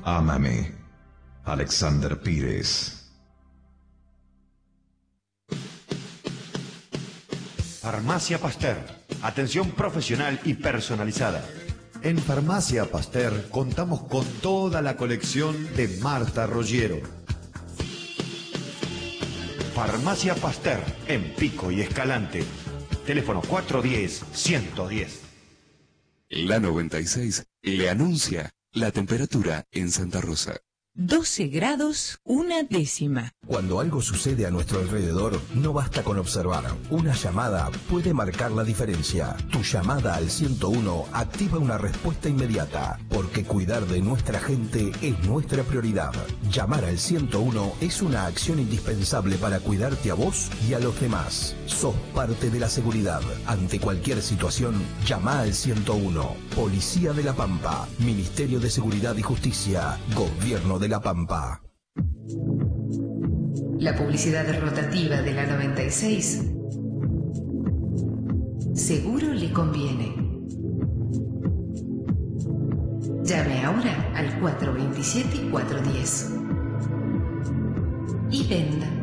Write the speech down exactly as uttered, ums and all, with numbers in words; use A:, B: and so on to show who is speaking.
A: Ámame. Alexander Pires.
B: Farmacia Pasteur. Atención profesional y personalizada.
C: En Farmacia Pasteur contamos con toda la colección de Marta Roggiero.
B: Farmacia Pasteur, en Pico y Escalante. Teléfono cuatro uno cero, uno uno cero.
D: La noventa y seis le anuncia la temperatura en Santa Rosa.
E: doce grados, una décima.
F: Cuando algo sucede a nuestro alrededor, no basta con observar. Una llamada puede marcar la diferencia. Tu llamada al ciento uno activa una respuesta inmediata, porque cuidar de nuestra gente es nuestra prioridad. Llamar al ciento uno es una acción indispensable para cuidarte a vos y a los demás. Sos parte de la seguridad. Ante cualquier situación, llama al ciento uno. Policía de La Pampa, Ministerio de Seguridad y Justicia, Gobierno de La Pampa.
G: La publicidad rotativa de la noventa y seis seguro le conviene. Llame ahora al cuatro dos siete, cuatro uno cero y venda.